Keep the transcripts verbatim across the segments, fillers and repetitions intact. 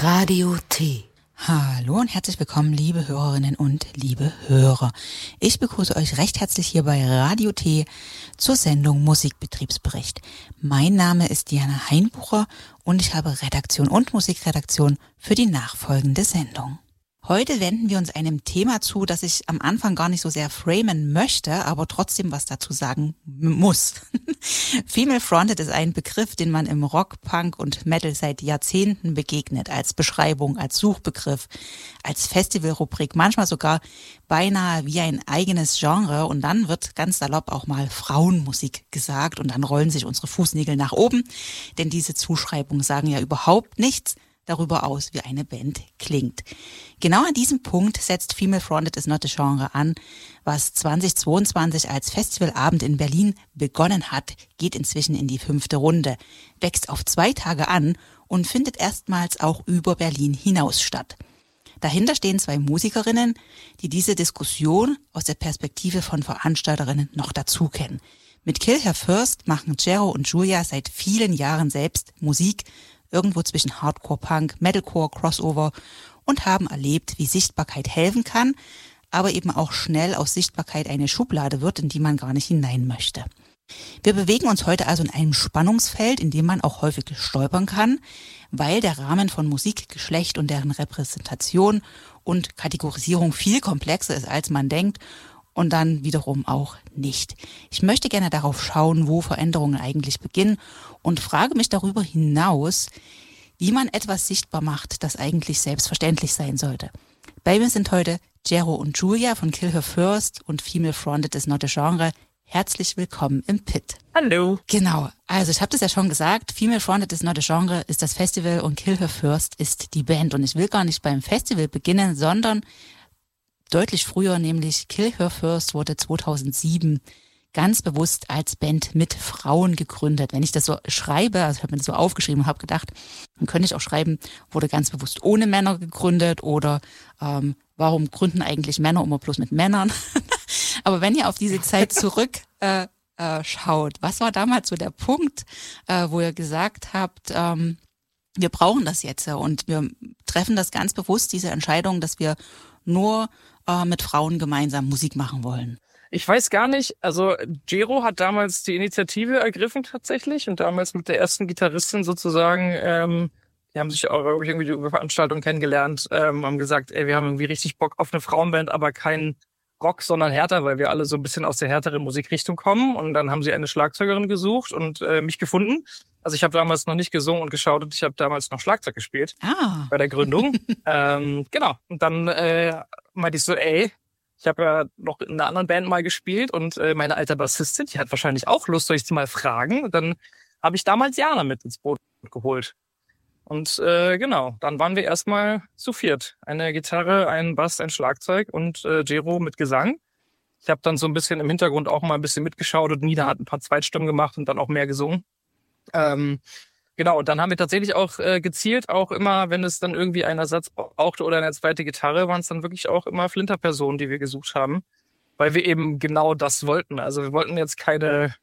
Radio T. Hallo und herzlich willkommen, liebe Hörerinnen und liebe Hörer. Ich begrüße euch recht herzlich hier bei Radio T zur Sendung Musikbetriebsbericht. Mein Name ist Diana Heinbucher und ich habe Redaktion und Musikredaktion für die nachfolgende Sendung. Heute wenden wir uns einem Thema zu, das ich am Anfang gar nicht so sehr framen möchte, aber trotzdem was dazu sagen muss. Female Fronted ist ein Begriff, den man im Rock, Punk und Metal seit Jahrzehnten begegnet, als Beschreibung, als Suchbegriff, als Festivalrubrik, manchmal sogar beinahe wie ein eigenes Genre, und dann wird ganz salopp auch mal Frauenmusik gesagt und dann rollen sich unsere Fußnägel nach oben, denn diese Zuschreibungen sagen ja überhaupt nichts darüber aus, wie eine Band klingt. Genau an diesem Punkt setzt Female Fronted is not a Genre an. Was zweitausendzweiundzwanzig als Festivalabend in Berlin begonnen hat, geht inzwischen in die fünfte Runde, wächst auf zwei Tage an und findet erstmals auch über Berlin hinaus statt. Dahinter stehen zwei Musikerinnen, die diese Diskussion aus der Perspektive von Veranstalterinnen noch dazu kennen. Mit Kill Her First machen Jero und Julia seit vielen Jahren selbst Musik, irgendwo zwischen Hardcore, Punk, Metalcore, Crossover, und haben erlebt, wie Sichtbarkeit helfen kann, aber eben auch schnell aus Sichtbarkeit eine Schublade wird, in die man gar nicht hinein möchte. Wir bewegen uns heute also in einem Spannungsfeld, in dem man auch häufig stolpern kann, weil der Rahmen von Musik, Geschlecht und deren Repräsentation und Kategorisierung viel komplexer ist, als man denkt, und dann wiederum auch nicht. Ich möchte gerne darauf schauen, wo Veränderungen eigentlich beginnen, und frage mich darüber hinaus, wie man etwas sichtbar macht, das eigentlich selbstverständlich sein sollte. Bei mir sind heute Jero und Julia von Kill Her First und Female Fronted is not a Genre. Herzlich willkommen im Pit. Hallo. Genau, also ich habe das ja schon gesagt, Female Fronted is not a Genre ist das Festival und Kill Her First ist die Band. Und ich will gar nicht beim Festival beginnen, sondern deutlich früher, nämlich Kill Her First wurde zweitausendsieben ganz bewusst als Band mit Frauen gegründet. Wenn ich das so schreibe, also ich habe mir das so aufgeschrieben und habe gedacht, dann könnte ich auch schreiben, wurde ganz bewusst ohne Männer gegründet, oder ähm, warum gründen eigentlich Männer immer bloß mit Männern? Aber wenn ihr auf diese Zeit zurück äh, äh, schaut, was war damals so der Punkt, äh, wo ihr gesagt habt, ähm, wir brauchen das jetzt und wir treffen das ganz bewusst, diese Entscheidung, dass wir nur äh, mit Frauen gemeinsam Musik machen wollen? Ich weiß gar nicht, also Jero hat damals die Initiative ergriffen tatsächlich und damals mit der ersten Gitarristin sozusagen, ähm, die haben sich auch irgendwie über Veranstaltungen kennengelernt, ähm, haben gesagt, ey, wir haben irgendwie richtig Bock auf eine Frauenband, aber kein Rock, sondern härter, weil wir alle so ein bisschen aus der härteren Musikrichtung kommen, und dann haben sie eine Schlagzeugerin gesucht und äh, mich gefunden. Also ich habe damals noch nicht gesungen und geschaut, ich habe damals noch Schlagzeug gespielt ah. bei der Gründung. ähm, genau, und dann äh, meinte ich so, ey, ich habe ja noch in einer anderen Band mal gespielt und äh, meine alte Bassistin, die hat wahrscheinlich auch Lust, soll ich sie mal fragen? Und dann habe ich damals Jana mit ins Boot geholt. Und äh, genau, dann waren wir erstmal zu viert. Eine Gitarre, ein Bass, ein Schlagzeug und äh, Jero mit Gesang. Ich habe dann so ein bisschen im Hintergrund auch mal ein bisschen mitgeschaut und Nina hat ein paar Zweitstimmen gemacht und dann auch mehr gesungen. Ähm, genau, und dann haben wir tatsächlich auch äh, gezielt, auch immer, wenn es dann irgendwie ein Ersatz brauchte oder eine zweite Gitarre, waren es dann wirklich auch immer Flinterpersonen, die wir gesucht haben, weil wir eben genau das wollten. Also wir wollten jetzt keine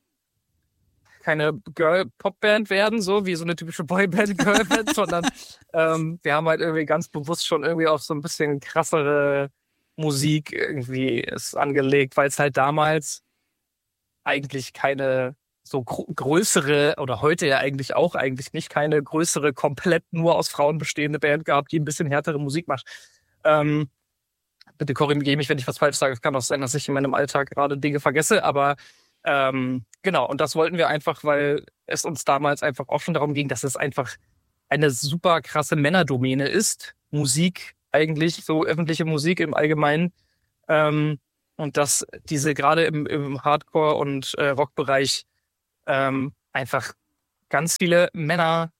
keine Girl-Pop-Band werden, so wie so eine typische Boyband-Girlband, sondern ähm, wir haben halt irgendwie ganz bewusst schon irgendwie auf so ein bisschen krassere Musik irgendwie ist angelegt, weil es halt damals eigentlich keine so gr- größere, oder heute ja eigentlich auch eigentlich nicht, keine größere, komplett nur aus Frauen bestehende Band gab, die ein bisschen härtere Musik macht. Ähm, bitte korrigiere mich, wenn ich was falsch sage. Es kann auch sein, dass ich in meinem Alltag gerade Dinge vergesse, aber ähm, genau, und das wollten wir einfach, weil es uns damals einfach auch schon darum ging, dass es einfach eine super krasse Männerdomäne ist. Musik eigentlich, so öffentliche Musik im Allgemeinen. Ähm, und dass diese gerade im, im Hardcore- und äh, Rockbereich ähm, einfach ganz viele Männer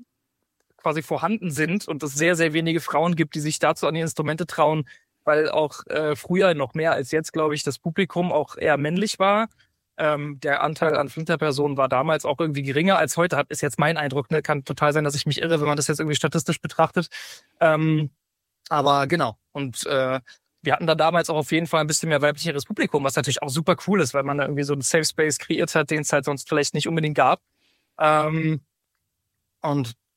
quasi vorhanden sind und es sehr, sehr wenige Frauen gibt, die sich dazu an die Instrumente trauen, weil auch äh, früher noch mehr als jetzt, glaube ich, das Publikum auch eher männlich war. Ähm, der Anteil an Flinterpersonen war damals auch irgendwie geringer als heute, hat ist jetzt mein Eindruck. Ne? Kann total sein, dass ich mich irre, wenn man das jetzt irgendwie statistisch betrachtet. Ähm, aber genau. Und äh, wir hatten da damals auch auf jeden Fall ein bisschen mehr weiblicheres Publikum, was natürlich auch super cool ist, weil man da irgendwie so einen Safe Space kreiert hat, den es halt sonst vielleicht nicht unbedingt gab. Ähm, und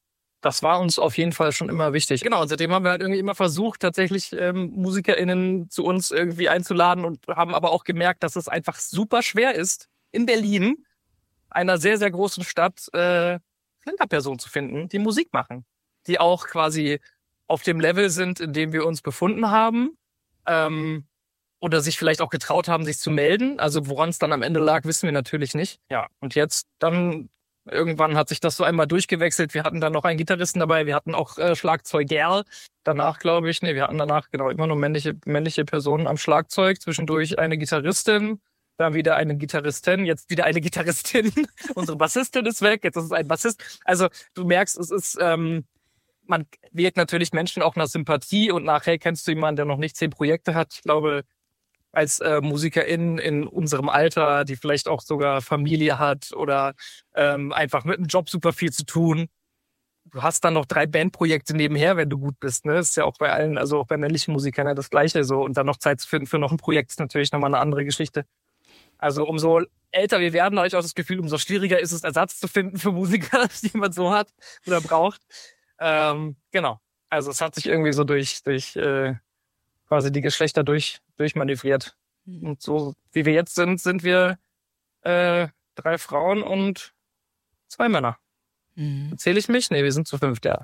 Das war uns auf jeden Fall schon immer wichtig. Genau, und seitdem haben wir halt irgendwie immer versucht, tatsächlich ähm, MusikerInnen zu uns irgendwie einzuladen und haben aber auch gemerkt, dass es einfach super schwer ist, in Berlin, einer sehr, sehr großen Stadt, äh, Flinterpersonen zu finden, die Musik machen. Die auch quasi auf dem Level sind, in dem wir uns befunden haben. Ähm, oder sich vielleicht auch getraut haben, sich zu melden. Also woran es dann am Ende lag, wissen wir natürlich nicht. Ja, und jetzt dann... Irgendwann hat sich das so einmal durchgewechselt. Wir hatten dann noch einen Gitarristen dabei. Wir hatten auch äh, Schlagzeuger. Danach, glaube ich, nee, wir hatten danach genau immer nur männliche, männliche Personen am Schlagzeug. Zwischendurch eine Gitarristin, dann wieder eine Gitarristin, jetzt wieder eine Gitarristin. Unsere Bassistin ist weg, jetzt ist es ein Bassist. Also du merkst, es ist, ähm, man wirkt natürlich Menschen auch nach Sympathie und nach, hey, kennst du jemanden, der noch nicht zehn Projekte hat? Ich glaube, als äh, Musikerin in unserem Alter, die vielleicht auch sogar Familie hat oder ähm, einfach mit dem Job super viel zu tun. Du hast dann noch drei Bandprojekte nebenher, wenn du gut bist. Ne? Das ist ja auch bei allen, also auch bei männlichen Musikern ja das Gleiche so. Und dann noch Zeit zu finden für noch ein Projekt ist natürlich nochmal eine andere Geschichte. Also umso älter wir werden, habe ich auch das Gefühl, umso schwieriger ist es, Ersatz zu finden für Musiker, die man so hat oder braucht. Ähm, genau. Also es hat sich irgendwie so durch, durch äh, quasi die Geschlechter durch durchmanövriert. Mhm. Und so wie wir jetzt sind, sind wir äh, drei Frauen und zwei Männer. Mhm. Zähle ich mich? Nee, wir sind zu fünft, ja.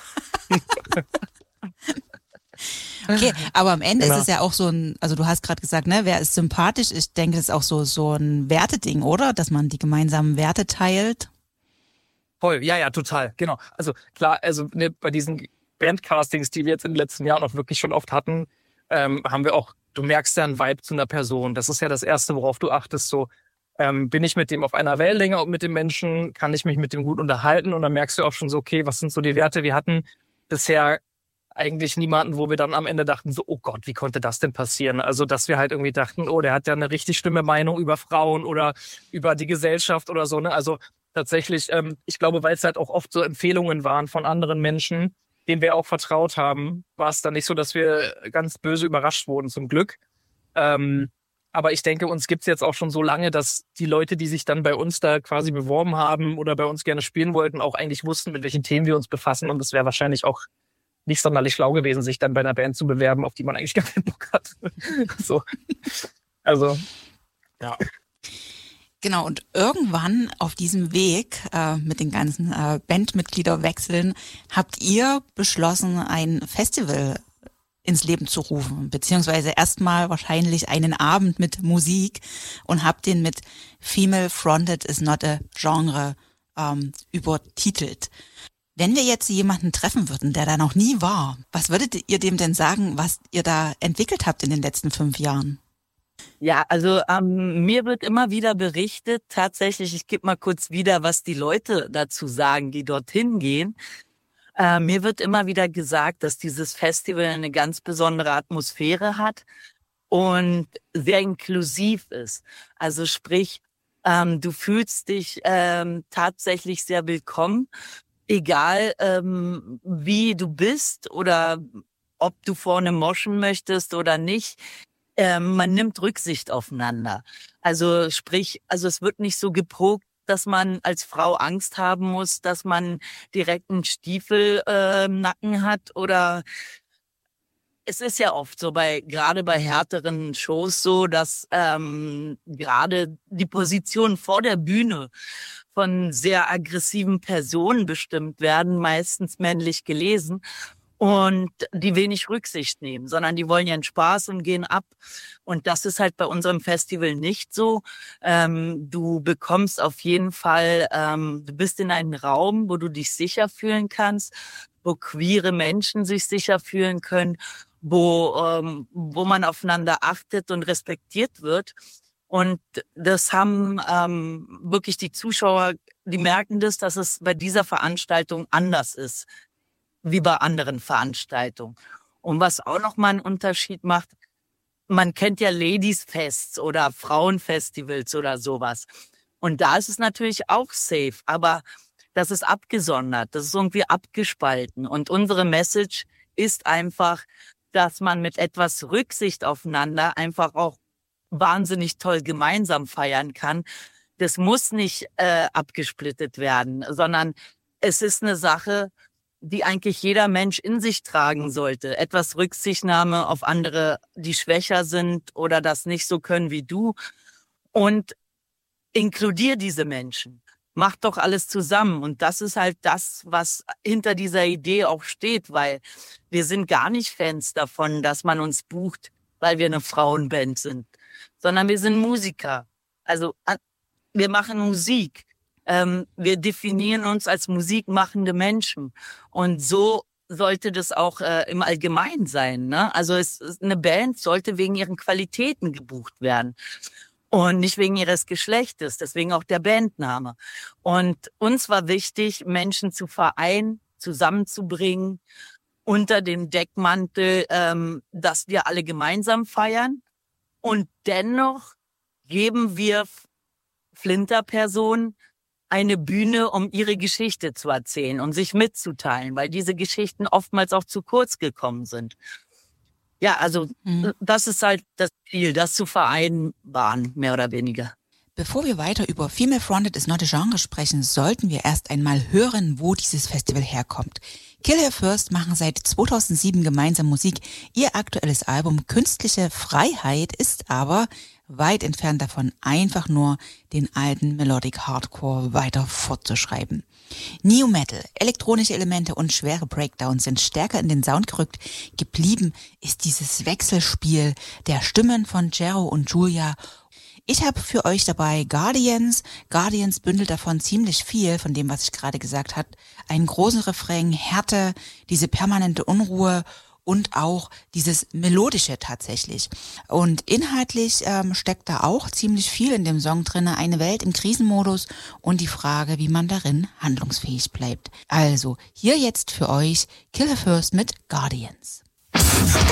Okay, aber am Ende genau. ist es ja auch so ein, also du hast gerade gesagt, ne, wer ist sympathisch? Ich denke, das ist auch so, so ein Werteding, oder? Dass man die gemeinsamen Werte teilt. Voll, ja, ja, total, genau. Also klar, also ne, bei diesen Bandcastings, die wir jetzt in den letzten Jahren auch wirklich schon oft hatten, ähm, haben wir auch, du merkst ja einen Vibe zu einer Person. Das ist ja das Erste, worauf du achtest. So, ähm, bin ich mit dem auf einer Wellenlänge und mit dem Menschen, kann ich mich mit dem gut unterhalten? Und dann merkst du auch schon so, okay, was sind so die Werte? Wir hatten bisher eigentlich niemanden, wo wir dann am Ende dachten so, oh Gott, wie konnte das denn passieren? Also, dass wir halt irgendwie dachten, oh, der hat ja eine richtig schlimme Meinung über Frauen oder über die Gesellschaft oder so. Ne? Also tatsächlich, ähm, ich glaube, weil es halt auch oft so Empfehlungen waren von anderen Menschen, denen wir auch vertraut haben, war es dann nicht so, dass wir ganz böse überrascht wurden, zum Glück. Ähm, aber ich denke, uns gibt's jetzt auch schon so lange, dass die Leute, die sich dann bei uns da quasi beworben haben oder bei uns gerne spielen wollten, auch eigentlich wussten, mit welchen Themen wir uns befassen. Und es wäre wahrscheinlich auch nicht sonderlich schlau gewesen, sich dann bei einer Band zu bewerben, auf die man eigentlich gar keinen Bock hat. so. Also, ja. Genau, und irgendwann auf diesem Weg äh, mit den ganzen äh, Bandmitgliederwechseln habt ihr beschlossen, ein Festival ins Leben zu rufen, beziehungsweise erstmal wahrscheinlich einen Abend mit Musik und habt den mit Female Fronted is not a Genre ähm, übertitelt. Wenn wir jetzt jemanden treffen würden, der da noch nie war, was würdet ihr dem denn sagen, was ihr da entwickelt habt in den letzten fünf Jahren? Ja, also ähm, mir wird immer wieder berichtet, tatsächlich, ich gebe mal kurz wieder, was die Leute dazu sagen, die dorthin gehen. Äh, mir wird immer wieder gesagt, dass dieses Festival eine ganz besondere Atmosphäre hat und sehr inklusiv ist. Also sprich, ähm, du fühlst dich ähm, tatsächlich sehr willkommen, egal ähm, wie du bist oder ob du vorne moschen möchtest oder nicht. Ähm, man nimmt Rücksicht aufeinander. Also sprich, also es wird nicht so geprobt, dass man als Frau Angst haben muss, dass man direkt einen Stiefel äh, im Nacken hat oder es ist ja oft so bei gerade bei härteren Shows so, dass ähm, gerade die Position vor der Bühne von sehr aggressiven Personen bestimmt werden, meistens männlich gelesen. Und die wenig Rücksicht nehmen, sondern die wollen ja einen Spaß und gehen ab. Und das ist halt bei unserem Festival nicht so. Ähm, du bekommst auf jeden Fall, ähm, du bist in einem Raum, wo du dich sicher fühlen kannst, wo queere Menschen sich sicher fühlen können, wo, ähm, wo man aufeinander achtet und respektiert wird. Und das haben ähm, wirklich die Zuschauer, die merken das, dass es bei dieser Veranstaltung anders ist wie bei anderen Veranstaltungen. Und was auch nochmal einen Unterschied macht, man kennt ja Ladies-Fests oder Frauenfestivals oder sowas. Und da ist es natürlich auch safe, aber das ist abgesondert, das ist irgendwie abgespalten. Und unsere Message ist einfach, dass man mit etwas Rücksicht aufeinander einfach auch wahnsinnig toll gemeinsam feiern kann. Das muss nicht äh, abgesplittet werden, sondern es ist eine Sache, die eigentlich jeder Mensch in sich tragen sollte. Etwas Rücksichtnahme auf andere, die schwächer sind oder das nicht so können wie du. Und inkludier diese Menschen. Mach doch alles zusammen. Und das ist halt das, was hinter dieser Idee auch steht, weil wir sind gar nicht Fans davon, dass man uns bucht, weil wir eine Frauenband sind, sondern wir sind Musiker. Also wir machen Musik. Ähm, wir definieren uns als musikmachende Menschen. Und so sollte das auch äh, im Allgemeinen sein. Ne? Also es, eine Band sollte wegen ihren Qualitäten gebucht werden. Und nicht wegen ihres Geschlechtes, deswegen auch der Bandname. Und uns war wichtig, Menschen zu vereinen, zusammenzubringen, unter dem Deckmantel, ähm, dass wir alle gemeinsam feiern. Und dennoch geben wir Flinterpersonen eine Bühne, um ihre Geschichte zu erzählen und sich mitzuteilen, weil diese Geschichten oftmals auch zu kurz gekommen sind. Ja, also mhm. das ist halt das Ziel, das zu vereinbaren, mehr oder weniger. Bevor wir weiter über Female Fronted is not a Genre sprechen, sollten wir erst einmal hören, wo dieses Festival herkommt. Kill Her First machen seit zweitausendsieben gemeinsam Musik. Ihr aktuelles Album Künstliche Freiheit ist aber weit entfernt davon, einfach nur den alten Melodic Hardcore weiter fortzuschreiben. New Metal, elektronische Elemente und schwere Breakdowns sind stärker in den Sound gerückt. Geblieben ist dieses Wechselspiel der Stimmen von Jero und Julia. Ich habe für euch dabei Guardians. Guardians bündelt davon ziemlich viel, von dem, was ich gerade gesagt habe. Einen großen Refrain, Härte, diese permanente Unruhe und auch dieses Melodische tatsächlich. Und inhaltlich ähm, steckt da auch ziemlich viel in dem Song drin. Eine Welt im Krisenmodus und die Frage, wie man darin handlungsfähig bleibt. Also, hier jetzt für euch Kill Her First mit Guardians. Guardians.